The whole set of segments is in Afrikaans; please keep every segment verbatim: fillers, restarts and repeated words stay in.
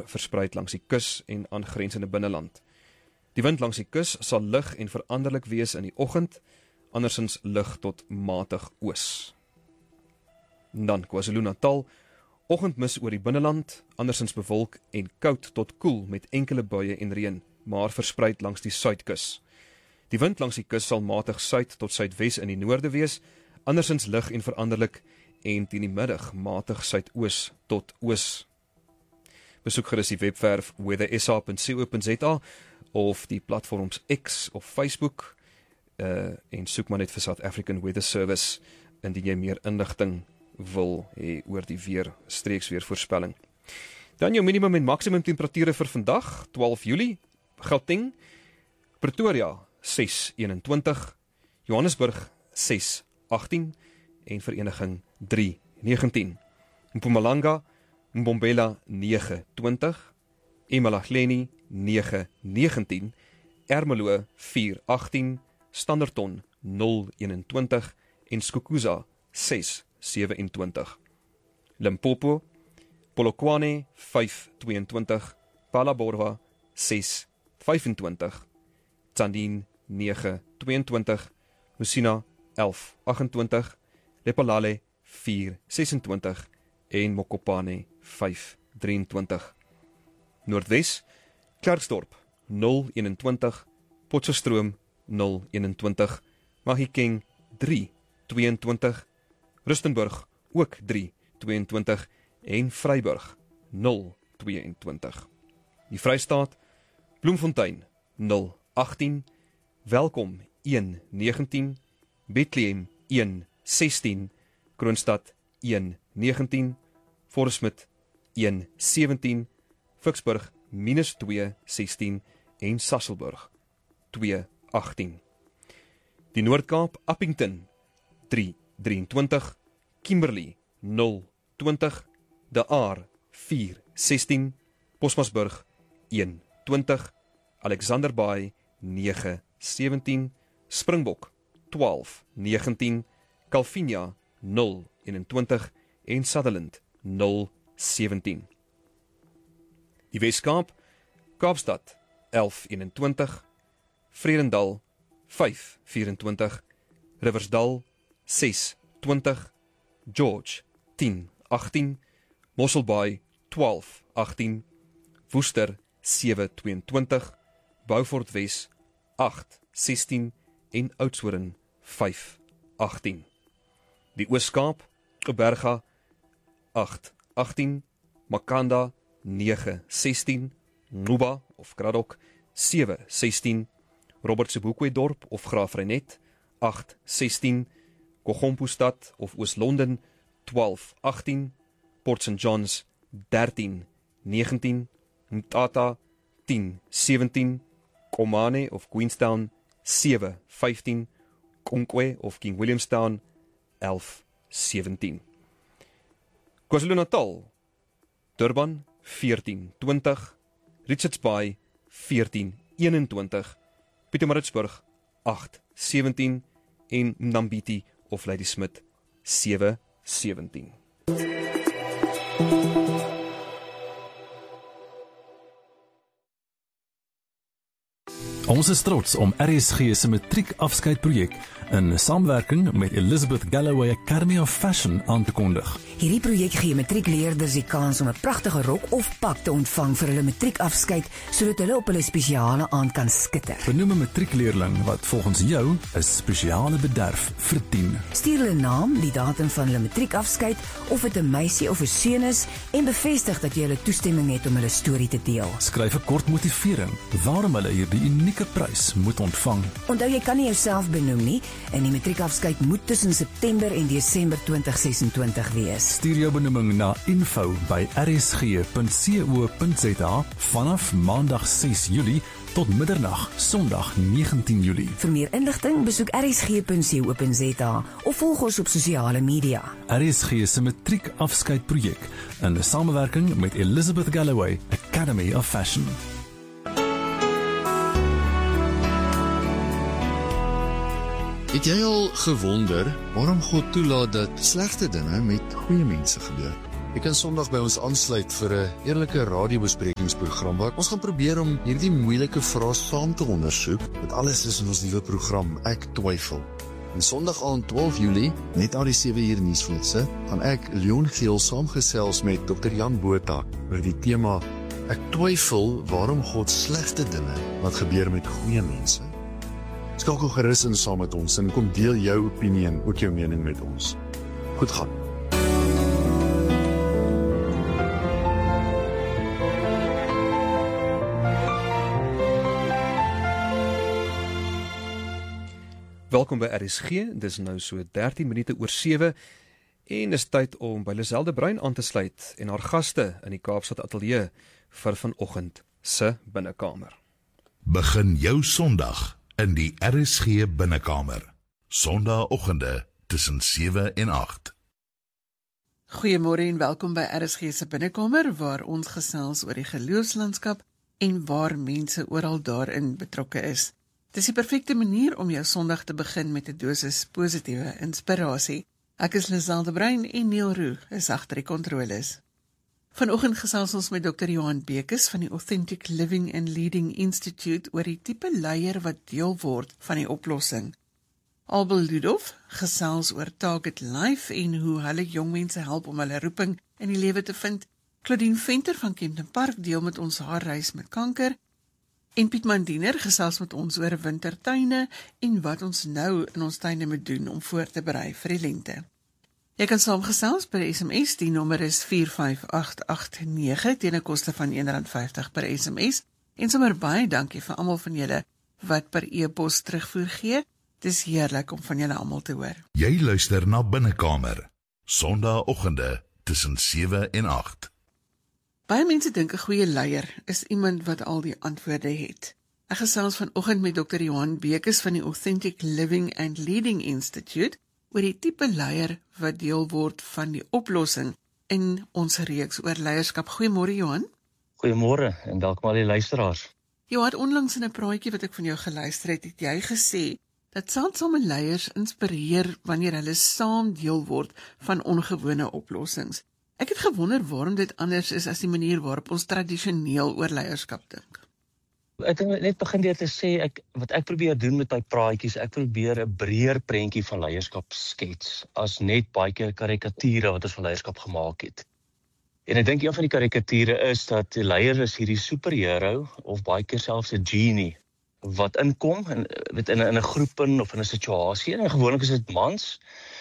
verspreid langs die kus en aangrensende binneland. Die wind langs die kus sal lig en veranderlik wees in die oggend, andersins lig tot matig oos. Dan KwaZulu-Natal, oggendmis oor die binneland, andersins bewolk en koud tot koel met enkele buie en reën, maar verspreid langs die suidkus. Die wind langs die kus sal matig suid tot suidwes in die noorde wees, andersins lig en veranderlik en teen die middag matig suidoos tot oos. Besoek gerus die webwerf weather s a punt co punt z a of die platforms X of Facebook uh, en soek maar net vir South African Weather Service indien jy meer inligting wil hê oor die weer, streeksweer voorspelling. Dan jou minimum en maksimum temperature vir vandag, twaalf Julie, Gauteng, Pretoria ses eenentwintig, Johannesburg ses agtien en Vereniging drie negentien. Mpumalanga, Mbombela nege twintig, Emalahleni nege negentien, Ermelo vier agtien, Standerton nul eenentwintig en Skukuza ses sewentwintig. Limpopo, Polokwane vyf tweeëntwintig, Phalaborwa ses vyfentwintig, Tzaneen nege tweeëntwintig, Musina elf agentwintig, Lephalale vier sesentwintig en Mokopane vyf drieëntwintig. Noordwes, Klerksdorp nul eenentwintig, Potchefstroom nul eenentwintig, Mahikeng drie tweeëntwintig, Rustenburg ook drie tweeëntwintig en Vryburg nul tweeëntwintig. Die Vrystaat, Bloemfontein nul agtien, Welkom een negentien, Bethlehem een sestien, Kroonstad een negentien, Forsmith een sewentien, Vicksburg minus twee sestien en Sasolburg twee agtien. Die Noord-Kaap, Appington drie drieëntwintig, Kimberley nul twintig, De Aar vier sestien, Bosmasburg een twintig, Alexander Bay nege sewentien, Springbok twaalf negentien, Calvinia nul eenentwintig en Sutherland nul sewentien. Die Weskaap, Kaapstad elf eenentwintig, Vredendal vyf vyfentwintig, Riversdal ses twintig, George tien agtien, Mosselbaai twaalf agtien, Woester sewe tweeëntwintig, Beaufort Wes agt sestien en Oudtshoorn vyf agtien. Die Ooskaap, Gqeberha agt agtien, Makanda nege sestien, Nuba of Kraddock sewe sestien, Robert Sebokwe dorp of Graafrenet agt sestien, Kogompostad of Oos-London twaalf agtien, Port Saint Johns dertien negentien, Mtata tien sewentien, Komane of Queenstown sewe vyftien, Konkwe of King Williamstown elf sewentien. KwaZulu-Natal, Durban veertien twintig, Richards Bay veertien eenentwintig, Pietermaritzburg agt sewentien en Mnambiti of Ladysmith sewe sewentien. Ons is trots om R S G se matriekafskeidprojek in samewerking met Elizabeth Galloway Academy of Fashion aan te kondig. Hierdie projek gee matriekleerders die kans om 'n pragtige rok of pak te ontvang vir hulle matriekafskeid, sodat hulle op hulle spesiale aand kan skitter. Benoem 'n matriekleerling wat volgens jou 'n spesiale bederf verdien. Stuur hulle naam, die datum van hulle matriekafskeid, of dit 'n meisie of 'n seun is, en bevestig dat jy hulle toestemming het om hulle storie te deel. Skryf 'n kort motivering waarom hulle hierdie unieke prys moet ontvang. Onthou, jy kan nie jouself benoem nie, en die matriekafskeid moet tussen September en Desember twintig sesentwintig wees. Stuur jou benoeming na info by r s g punt co punt z a vanaf Maandag ses Julie tot middernag Sondag negentien Julie. Vir meer inligting besoek r s g punt co punt z a of volg ons op sosiale media. R S G se matriekafskeidprojek in samewerking met Elizabeth Galloway Academy of Fashion. Het jy al gewonder waarom God toelaat dat slegte dinge met goeie mense gebeur? Jy kan Sondag by ons aansluit vir 'n eerlike radiobesprekingsprogram waar ons gaan probeer om hierdie moeilike vrae saam te ondersoek. Dit alles is in ons nuwe program Ek Twyfel. En Sondag aand twaalf Julie, net na die sewe uur nuusflitsse, gaan ek Leon Geel saamgesels met dokter Jan Botha oor die tema Ek twyfel waarom God slegte dinge wat gebeur met goeie mense. Skakel gerus in saam met ons en kom deel jou opinie en ook jou mening met ons. Goed gaan. Welkom by R S G, dis nou so dertien minute oor sewe en is tyd om by Liselde Bruin aan te sluit en haar gaste in die Kaapstad Ateljee vir vanoggend se binnekamer. Begin jou Sondag in die R S G binnekamer. Sondagoggende tussen sewe en agt. Goeiemôre en welkom by R S G se binnekamer waar ons gesels oor die geloofslandskap en waar mense oral daarin betrokke is. Dis die perfekte manier om jou Sondag te begin met 'n dosis positiewe inspirasie. Ek is Liselde Bruin en Neil Roo is agter die kontroles. Vanoggend gesels ons met dokter Johan Bekes van die Authentic Living and Leading Institute oor die tipe leier wat deel word van die oplossing. Abel Ludolf gesels oor Target Life en hoe hulle jong mense help om hulle roeping in die lewe te vind. Claudine Venter van Kempton Park deel met ons haar reis met kanker. En Piet Mandiener gesels met ons oor wintertuine en wat ons nou in ons tuine moet doen om voor te berei vir die lente. Jy kan saamgesels per S M S, die nommer is vier vyf agt agt nege teen 'n koste van een rand vyftig per S M S. En sommer baie dankie vir almal van julle wat per e-pos terugvoer gee. Dis heerlik om van julle almal te hoor. Jy luister na Binnekamer, Sondagoggende tussen sewe en agt. Baie mense dink 'n goeie leier is iemand wat al die antwoorde het. Ek gesels vanoggend met dokter Johan Bekes van die Authentic Living and Leading Institute oor die tipe leier wat deel word van die oplossing in ons reeks oor leierskap. Goeiemôre Johan. Goeiemôre en welkom al die luisteraars. Johan, onlangs in 'n praatjie wat ek van jou geluister het, het jy gesê dat seldsame leiers inspireer wanneer hulle saam deel word van ongewone oplossings. Ek het gewonder waarom dit anders is as die manier waarop ons tradisioneel oor leierskap dink. Ek dink net begin deur te sê, ek, wat ek probeer doen met my praatjies, ek probeer 'n breër prentjie van leierskap skets, as net baie keer karikature wat ons van leierskap gemaak het. En ek dink een van die karikature is dat die leier is hierdie superhero, of baie keer selfs 'n genie, wat inkom in, in, in 'n groep in, of in 'n situasie, en gewoonlik is dit mans,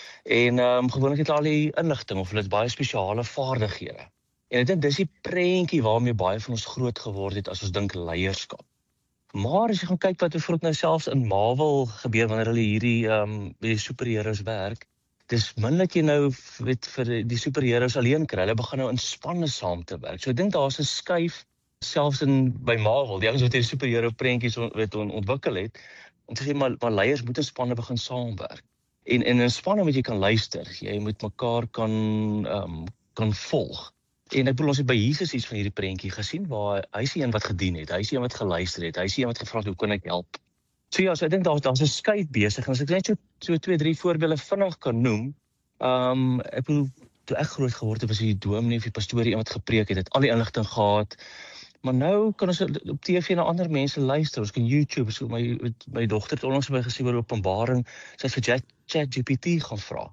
en um, gewoonlik het al die inligting, of hulle het baie spesiale vaardighede. En ek dink dis die prentjie waarmee baie van ons groot geword het as ons dink leierskap. Maar as jy gaan kyk wat bijvoorbeeld nou selfs in Marvel gebeur wanneer hulle hierdie um, die superheroes werk, dis min dat jy nou weet, vir die superheroes alleen kry, hulle begin nou in spanne saam te werk. So ek dink daar's 'n skuif selfs in by Marvel, die ouens wat hierdie superhero prentjies on, weet, on, ontwikkel het, om te sê maar, maar leiers moet in spanne begin saamwerk. En, en in spanne moet jy kan luister, jy moet mekaar kan, um, kan volg. En ek bedoel, ons het by Jesus iets van hierdie prentjie gesien, waar hy is die een wat gedien het, hy is die een wat geluister het, hy is die een wat gevra het, hoe kan ek help? So ja, so ek dink daar daar's 'n skuif besig, en as ek net so, so twee, drie voorbeelde vinnig kan noem, um, ek bedoel, toe ek groot geword het, was die dominee of die pastoor die een wat gepreek het, het al die inligting gehad, maar nou kan ons op T V na ander mense luister, ons kan YouTube, so my, my dochter het onlangs by gesê oor Openbaring, sy het vir ChatGPT gaan vra.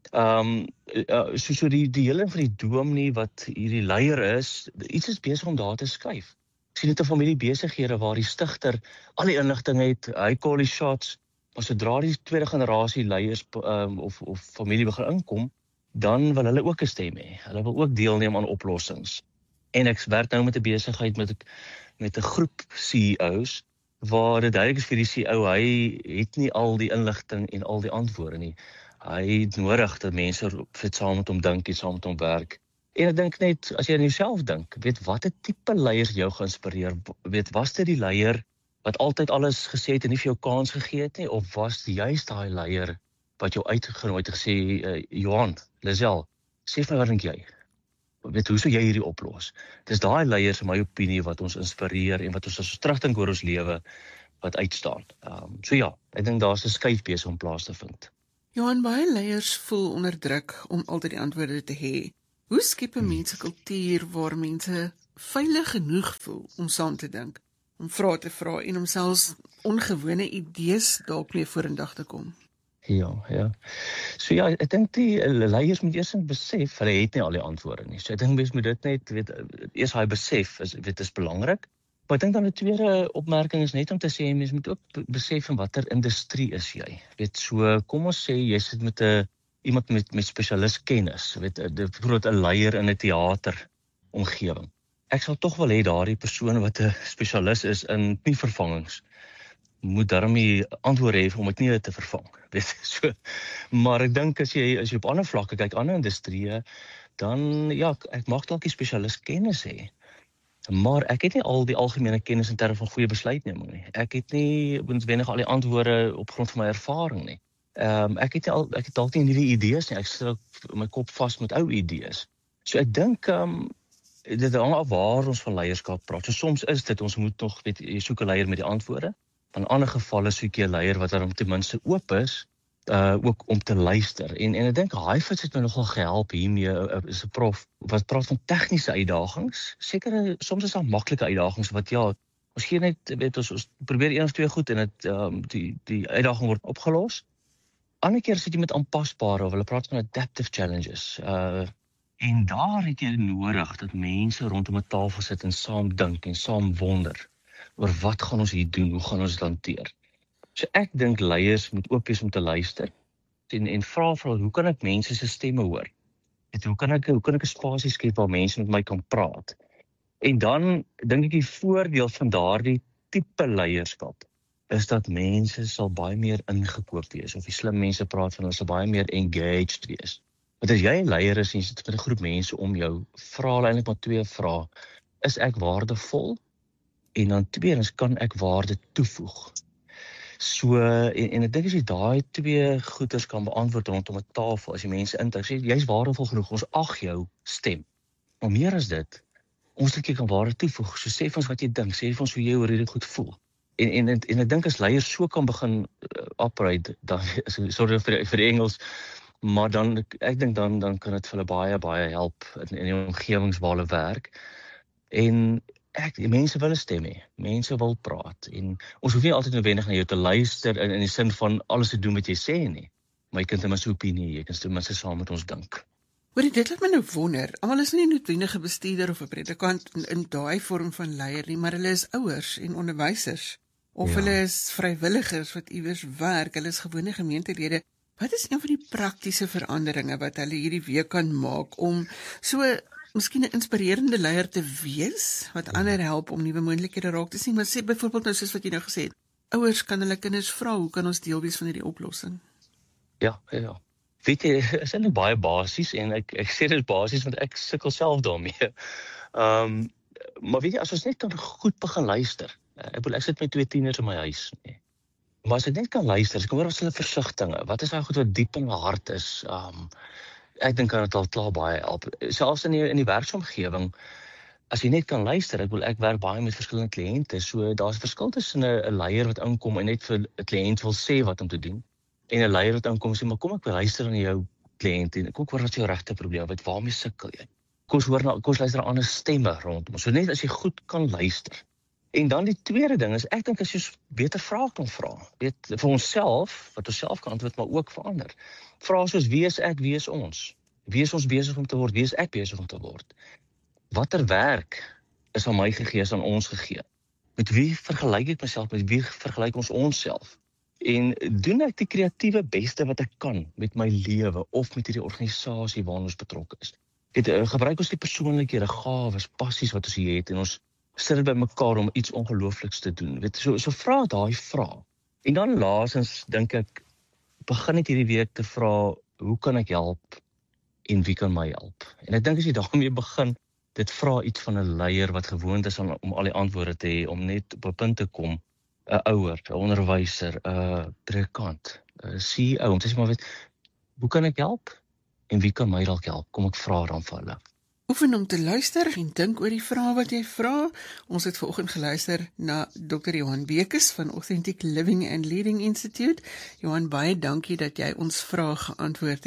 Um, uh, so, so die, die hele van die dominee wat hierdie leier is, iets is besig om daar te skuif. Ek sien dit 'n familie besighede waar die stigter al die inligting het, hy call die shots, maar sodra die tweede generasie leiers um, of, of familie begin inkom, dan wil hulle ook 'n stem hê. Hulle wil ook deelneem aan oplossings. En ek werk nou met 'n besigheid met met 'n groep C E O's waar dit duidelik is vir die C E O, hy het nie al die inligting en al die antwoorde nie. Hy het nodig dat mense fit saam met hom dink en saam met hom werk. En ek dink net, as jy aan jouself dink, weet watter tipe leiers jou geïnspireer? Weet, was dit die leier wat altyd alles gesê het en nie vir jou kans gegee het nie, of was dit juist daai leier wat jou uitgenooi het en gesê, uh, Johan, Lisel, sê vir my wat dink jy? Weet, hoe sou jy hierdie oplos? Dis daai leiers in my opinie wat ons inspireer en wat ons as terugdink oor ons lewe wat uitstaan. Um, so ja, ek dink daar's 'n skuif besig om plaas te vind. Johan, baie leiers voel onder druk om altyd die antwoorde te hê. Hoe skep 'n mens 'n kultuur waar mense veilig genoeg voel om saam te dink, om vrae te vra en om selfs ongewone idees dalk mee vorendag te kom? Ja, ja. So ja, ek dink die leiers moet eers besef, hulle het nie al die antwoorde nie. So ek dink mens moet dit net, weet, eers hy besef, is, weet, is belangrik. Maar ek dink dan die tweede opmerking is net om te sê, mens moet ook besef in watter industrie is jy. Weet, so kom ons sê, jy sit met 'n iemand met met spesialis kennis, weet, bijvoorbeeld 'n leier in 'n teateromgewing. Ek sal tog wel hê daardie persoon wat 'n spesialis is in knievervangings moet daarmee antwoord hê om dit nie te vervang. Weet, so, maar ek dink as jy as jy op ander vlakke kyk, ander industrieë, dan ja, ek mag dalk die spesialis kennis hê. Maar ek het nie al die algemene kennis in terme van goeie besluitneming nie. Ek het nie noodwendig al die antwoorde op grond van my ervaring nie. Ehm um, ek het al ek het dalk nie nuwe idees nie. Ek sit my kop vas met ou idees. So ek dink ehm um, dit hang af waar ons van leierskap praat. So soms is dit ons moet nog weet jy soek 'n leier met die antwoorde. In ander gevalle soek jy 'n leier wat dan ten minste oop is uh ook om te luister. En en ek dink Heifetz het my nogal gehelp hiermee uh, is 'n prof wat praat van tegniese uitdagings. Sekere soms is daar maklike uitdagings wat ja, ons gee net weet ons, ons probeer een of twee goed en dit um, die die uitdaging word opgelos. Ander keer sit jy met aanpasbare of hulle praat van adaptive challenges. Uh en daar het jy nodig dat mense rondom 'n tafel sit en saam dink en saam wonder oor wat gaan ons hier doen, hoe gaan ons dit hanteer. So ek dink leiers moet oop wees om te luister en en vra vra hoe kan ek mense se stemme hoor? Weet, hoe kan ek hoe kan ek 'n spasie skep waar mense met my kan praat? En dan dink ek die voordeel van daardie tipe leierskap is dat mense sal baie meer ingekoop wees of die slim mense praat van hulle sal baie meer engaged wees. Want as jy 'n leier is en jy sit met 'n groep mense om jou, vra hulle eintlik maar twee vrae. Is ek waardevol? En dan tweedens kan ek waarde toevoeg. So, en, en ek dink as jy daai twee goeders kan beantwoord rondom 'n tafel, as jy mense intrek, sê jy's waardevol genoeg, ons ag jou stem. Maar meer as dit, ons het jy kan waarde toevoeg. So sê vir ons wat jy dink, sê vir ons hoe jy oor hierdie goed voel. En en en, en ek dink as leiers so kan begin uh, operate, dan sorry vir vir die Engels, maar dan ek dink dan dan kan dit vir hulle baie baie help in, in die omgewings waar hulle werk. En Ek, mense wil 'n stem hê, mense wil praat en ons hoef nie altyd noodwendig na jou te luister in, in die sin van alles te doen wat jy sê nie, maar jy kan ten minste opinie, jy kan ten minste saam met ons dink. Hoorie, dit laat my nou wonder, almal is nie noodwendig 'n bestuurder of 'n predikant in, in daai vorm van leier nie, maar hulle is ouers en onderwysers, of ja. Hulle is vrywilligers wat iewers werk, hulle is gewone gemeentelede. Wat is een van die praktiese veranderinge wat hulle hierdie week kan maak om so miskien 'n inspirerende leier te wees, wat ander help om nuwe moontlikhede raak te sien, maar sê byvoorbeeld nou soos wat jy nou gesê het, ouers kan hulle kinders vra, hoe kan ons deel wees van hierdie oplossing? Ja, ja. Weet jy, is dit baie basies en ek ek sê dit is basies want ek sukkel self daarmee. Ehm, um, maar weet jy, as ons net kan goed begin luister. Ek bedoel, ek sit met twee tieners in my huis, nee. Maar as ek net kan luister, as ek hoor wat is hulle versigtinge, wat is daai goed wat diep in my hart is, ehm um, ek dink kan dit al klaar baie help. Selfs in die, in die werksomgewing, as jy net kan luister, ek wil ek werk baie met verskillende kliënte, so daar's 'n verskil tussen 'n leier wat inkom en net vir 'n kliënt wil sê wat om te doen, en 'n leier wat inkom en sê, maar kom ek wil luister aan jou kliënt en kom ek hoor wat jou regte probleem, wat waarmee sukkel jy? Kom ons hoor na, kom ons luister na ander stemme rondom. So net as jy goed kan luister. En dan die tweede ding is, ek dink as jy beter vrae kan vra, weet vir onsself, wat ons self kan antwoord, maar ook vir ander. Vrae soos, wie is ek, wie is ons? Wie is ons besig om te word? Wie is ek besig om te word? Watter werk is aan my gegee, is aan ons gegee? Met wie vergelyk ek myself, met wie vergelyk ons onsself? En doen ek die kreatiewe beste wat ek kan met my lewe of met hierdie organisasie waarin ons betrokke is? Weet, gebruik ons die persoonlikhede, gawes, passies wat ons hier het en ons sit dit by mekaar om iets ongeloofliks te doen. Weet, so, so vra daai vraag. En dan laasens dink ek, begin net hierdie week te vra, hoe kan ek help en wie kan my help? En ek dink as jy daarmee begin, dit vra iets van 'n leier wat gewoond is om, om al die antwoorde te hê, om net op 'n punt te kom, 'n ouer, 'n onderwyser, 'n predikant, 'n C E O, om te sê maar weet, hoe kan ek help? En wie kan my dalk help? Kom ek vra dan vir hulle. Oefen om te luister en dink oor die vrae wat jy vra. Ons het vanoggend geluister na dokter Johan Bekes van Authentic Living and Leading Institute. Johan, baie dankie dat jy ons vrae geantwoord het.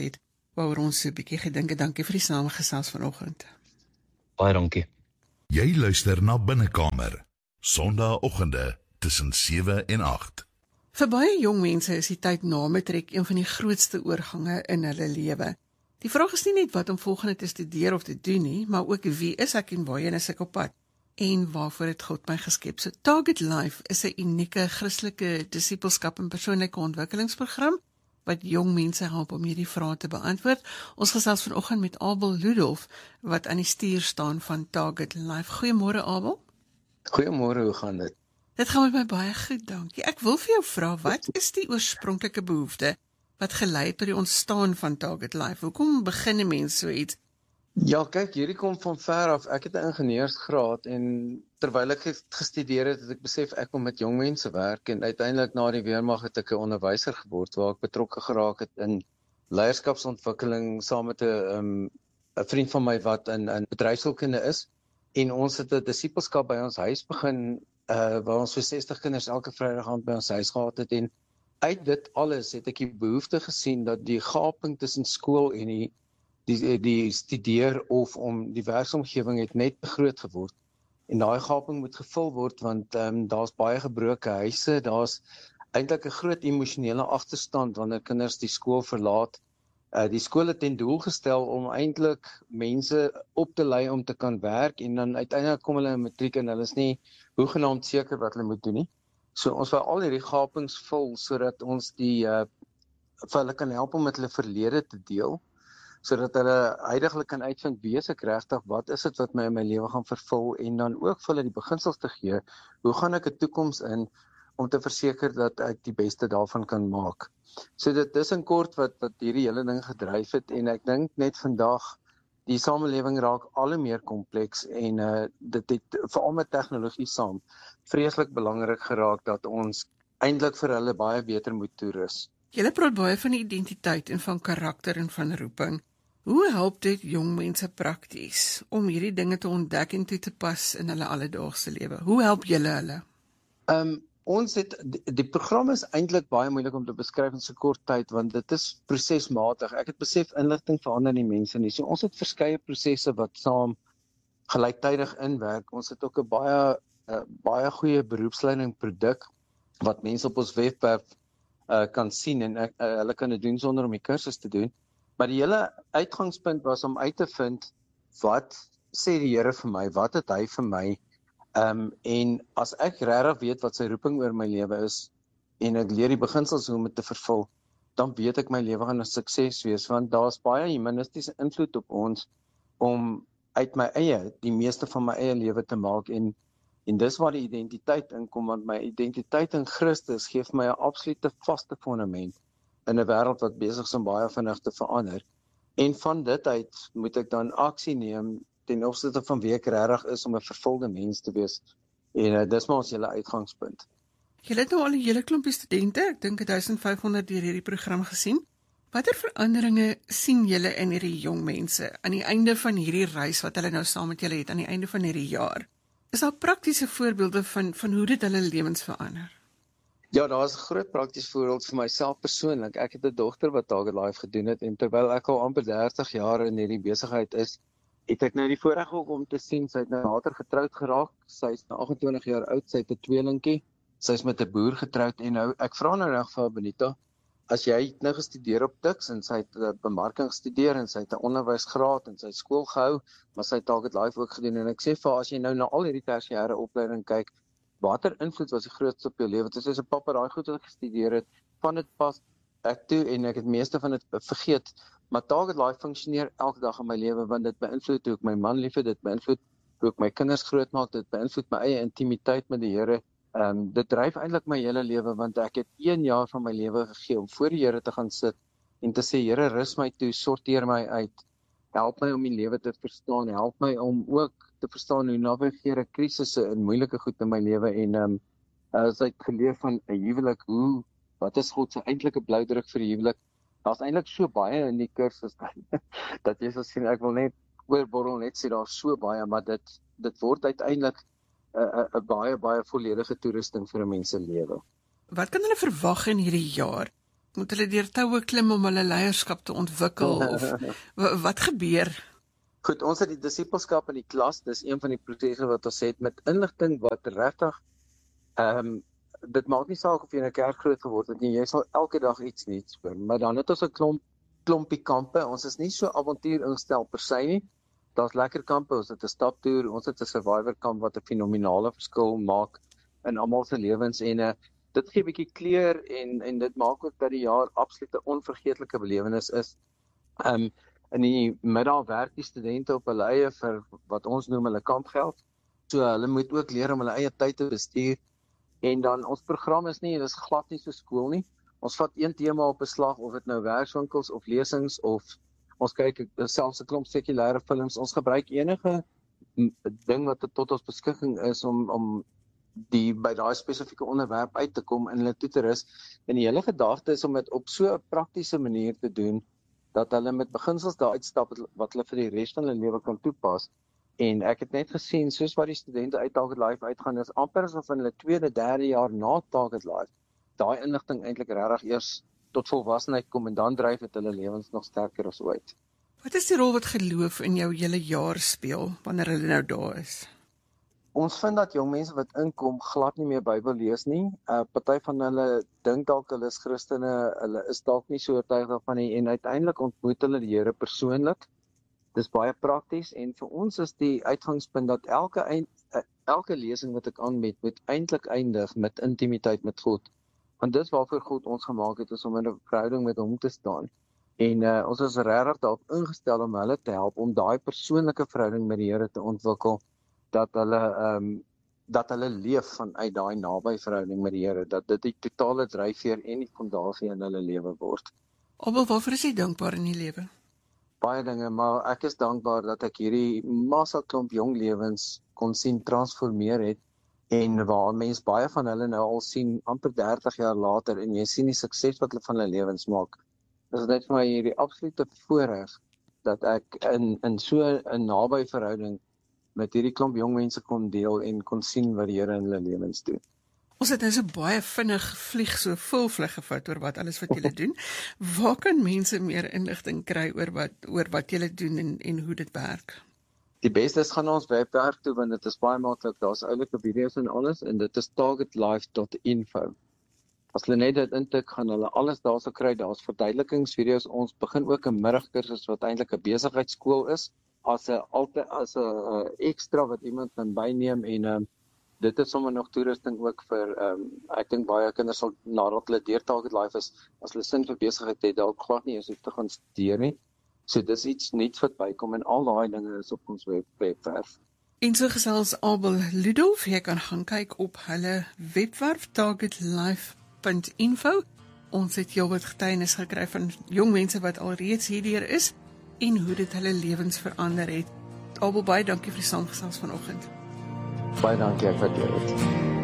waaroor ons so 'n bietjie gedink het. Dankie vir die samegesels vanoggend. Baie dankie. Jy luister na Binnekamer, Sondagoggende tussen sewe en agt. Vir baie jong mense is die tyd na matriek een van die grootste oorgange in hulle lewe. Die vraag is nie net wat om volgende te studeer of te doen nie, maar ook wie is ek en waarheen is ek op pad? En waarvoor het God my geskep? So Target Life is 'n unieke Christelike disippelskap en persoonlike ontwikkelingsprogram wat jong mense help om hierdie vrae te beantwoord. Ons gesels vanoggend met Abel Ludolf wat aan die stuur staan van Target Life. Goeiemôre Abel. Goeiemôre, hoe gaan dit? Dit gaan met my baie goed, dankie. Ek wil vir jou vra, wat is die oorspronklike behoefte wat gelei het tot die ontstaan van Target Life? Hoekom begin 'n mens so iets? Ja, kyk, hierdie kom van ver af. Ek het 'n ingenieursgraad en terwyl ek gestudeer het, het ek besef ek wil met jong mense werk en uiteindelik na die weermag het ek 'n onderwyser geword waar ek betrokke geraak het in leierskapsontwikkeling saam met 'n um, 'n vriend van my wat in in bedryfskunde is en ons het 'n disippelskap by ons huis begin uh, waar ons so sestig kinders elke Vrydag aand by ons huis gehad het en uit dit alles het ek die behoefte gesien dat die gaping tussen skool en die die die studeer of om die werksomgewing het net te groot geword. En daai gaping moet gevul word want ehm um, daar's baie gebroke huise, daar's eintlik 'n groot emosionele agterstand wanneer kinders die skool verlaat. Uh die skool het ten doel gestel om eintlik mense op te lei om te kan werk en dan uiteindelik kom hulle in matriek en hulle is nie hoegenaamd seker wat hulle moet doen nie. So ons wil al hierdie gapings vul sodat ons die uh vir hulle kan help om met hulle verlede te deel, sodat hulle huidigelik kan uitvind wie is ek regtig, wat is dit wat my in my lewe gaan vervul en dan ook vir hulle die beginsels te gee. Hoe gaan ek 'n toekoms in om te verseker dat ek die beste daarvan kan maak? So dit is in kort wat wat hierdie hele ding gedryf het en ek dink net vandag die samelewing raak al hoe meer kompleks en uh, dit het veral met tegnologie saam vreeslik belangrik geraak dat ons eintlik vir hulle baie beter moet toerus. Julle praat baie van identiteit en van karakter en van roeping. Hoe help dit jong mense prakties om hierdie dinge te ontdek en toe te pas in hulle alledaagse lewe? Hoe help julle hulle? Ehm um, ons het die, die program is eintlik baie moeilik om te beskryf in so kort tyd want dit is prosesmatig. Ek het besef inligting verander nie mense nie. So ons het verskeie prosesse wat saam gelyktydig inwerk. Ons het ook 'n baie uh, baie goeie beroepsleiding produk wat mense op ons webwerf uh, kan sien en uh, hulle kan dit doen sonder om die kursus te doen. Maar die hele uitgangspunt was om uit te vind wat sê die Here vir my, wat het hy vir my? Um, en as ek regtig weet wat sy roeping oor my lewe is en ek leer die beginsels hoe om dit te vervul, dan weet ek my lewe gaan 'n sukses wees want daar's baie humanistiese invloed op ons om uit my eie die meeste van my eie lewe te maak en en dis waar die identiteit inkom want my identiteit in Christus gee my 'n absolute vaste fondament in 'n wêreld wat besig is om baie vinnig te verander. En van dit uit moet ek dan aksie neem ten opsigte van wie ek regtig is om 'n vervulde mens te wees. En uh, dis maar ons hele uitgangspunt. Jy het nou al 'n hele klompie studente, ek dink duisend vyf honderd deur hierdie program gesien. Watter veranderinge sien julle in hierdie jong mense aan die einde van hierdie reis wat hulle nou saam met julle het aan die einde van hierdie jaar? Is daar praktiese voorbeelde van van hoe dit hulle lewens verander? Ja, daar is 'n groot praktiese voorbeeld vir myself persoonlik. Ek het 'n dogter wat Target Life gedoen het en terwyl ek al amper dertig jaar in hierdie besigheid is, het ek nou die voorreg gehad om te sien sy het nou later getroud geraak. Sy is nou agt en twintig jaar oud, sy het 'n tweelingkie. Sy is met 'n boer getroud en nou ek vra nou reg vir Benita, as jy nou gestudeer op Tuks en sy het uh, bemarking gestudeer en sy het 'n onderwysgraad en sy het skool gehou, maar sy het Target Life ook gedoen en ek sê vir haar as jy nou na al hierdie tersiêre opleiding kyk, watter invloed was die grootste op jou lewe? Dit is 'n pappa daai goed wat ek gestudeer het, van dit pas ek toe en ek het meeste van dit vergeet. Maar Target Life funksioneer elke dag in my lewe want dit beïnvloed hoe ek my man liefhet, dit beïnvloed hoe ek my kinders grootmaak, dit beïnvloed my eie intimiteit met die Here. Ehm um, dit dryf eintlik my hele lewe want ek het een jaar van my lewe gegee om voor die Here te gaan sit en te sê Here, rus my toe, sorteer my uit. Help my om die lewe te verstaan, help my om ook te verstaan hoe navigeer ek krisisse en moeilike goed in my lewe en ehm um, as ek geleer van 'n huwelik, hoe wat is God se eintlike bloudruk vir die huwelik? Daar's eintlik so baie in die kursus dat jy sal sien ek wil net oorborrel net sê daar's so baie, maar dit dit word uiteindelik 'n 'n baie baie volledige toerusting vir 'n mens se lewe. Wat kan hulle verwag in hierdie jaar Moet hulle deur toue klim om hulle leierskap te ontwikkel of wat gebeur? Goed, ons het die disippelskap in die klas, dis een van die prosesse wat ons het met inligting wat regtig ehm um, dit maak nie saak of jy in 'n kerk groot geword het nie, jy sal elke dag iets nuuts hoor, maar dan het ons 'n klomp klompie kampe, ons is nie so avontuur ingestel per se nie. Daar's lekker kampe, ons het 'n staptoer, ons het 'n survivor kamp wat 'n fenominale verskil maak in almal se lewens en uh, dit gee 'n bietjie kleur en en dit maak ook dat die jaar absoluut 'n onvergeetlike belewenis is. Um in die middag werk die studente op hulle eie vir wat ons noem hulle kampgeld. So hulle moet ook leer om hulle eie tyd te bestuur. En dan ons program is nie, dis glad nie so skool nie. Ons vat een tema op 'n slag, of dit nou werkswinkels of lesings of ons kyk selfs 'n klomp sekulêre films. Ons gebruik enige ding wat tot ons beskikking is om om die by daai spesifieke onderwerp uit te kom en hulle toe te rus. En die hele gedagte is om dit op so 'n praktiese manier te doen dat hulle met beginsels daar uitstap wat hulle vir die res van hulle lewe kan toepas. En ek het net gesien soos wat die studente uit Target Life uitgaan, is amper asof in hulle tweede, derde jaar na Target Life daai inligting eintlik regtig eers tot volwassenheid kom en dan dryf dit hulle lewens nog sterker as ooit. Wat is die rol wat geloof in jou hele jaar speel wanneer hulle nou daar is? Ons vind dat jong mense wat inkom glad nie meer Bybel lees nie. 'n uh, Party van hulle dink dalk hulle is Christene, hulle is dalk nie so oortuig daarvan nie en uiteindelik ontmoet hulle die Here persoonlik. Dis baie prakties en vir ons is die uitgangspunt dat elke eind, elke lesing wat ek aanbied moet eintlik eindig met intimiteit met God. Want dis waarvoor God ons gemaak het, is om in 'n verhouding met hom te staan. En uh, ons is regtig daarop ingestel om hulle te help om daai persoonlike verhouding met die Here te ontwikkel, dat hulle ehm um, dat hulle leef vanuit daai naby verhouding met die Here, dat dit die totale dryfveer en die fondasie in hulle lewe word. Abel, waarvoor is jy dankbaar in die lewe? Baie dinge, maar ek is dankbaar dat ek hierdie massa klomp jong lewens kon sien transformeer het en waar mense baie van hulle nou al sien amper dertig jaar later en jy sien die sukses wat hulle van hulle lewens maak. Dit is net vir my hierdie absolute voorreg dat ek in in so 'n naby verhouding met hierdie klomp jong mense kon deel en kon sien wat die Here in hulle lewens doen. Ons het nou so baie vinnig vlieg, so vol vlug gevat oor wat alles wat julle doen. Waar kan mense meer inligting kry oor wat oor wat julle doen en en hoe dit werk? Die beste is gaan na ons webwerf toe want dit is baie maklik. Daar's oulike video's en alles en dit is target life dot info. As hulle net dit intik, gaan hulle alles daarso kry. Daar's verduidelikingsvideo's. Ons begin ook 'n middagkursus wat eintlik 'n besigheidskool is, as 'n altyd as 'n ekstra wat iemand kan byneem en um, dit is sommer nog toerusting ook vir um, ek dink baie kinders sal nadat hulle deur Target Life is, as hulle sin vir besigheid het, dalk glad nie eens hoef te gaan studeer nie. So dis iets nuuts wat bykom en al daai dinge is op ons web, webwerf. En so gesels Abel Ludolf, jy kan gaan kyk op hulle webwerf target life punt info. Ons het heelwat getuienis gekry van jong mense wat alreeds hierdeur is en hoe dit hulle lewens verander het. Abel, baie dankie vir die saamgesels vanoggend. Baie dankie, ek waardeer dit.